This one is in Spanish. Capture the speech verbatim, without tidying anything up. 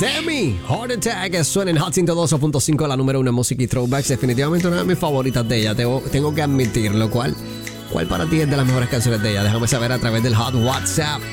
Demi, Heart Attack, suena en Hot ciento dos punto cinco, la número uno en música y throwbacks. Definitivamente una de mis favoritas de ella, tengo, tengo que admitirlo. ¿Cuál, ¿Cuál para ti es de las mejores canciones de ella? Déjame saber a través del Hot WhatsApp.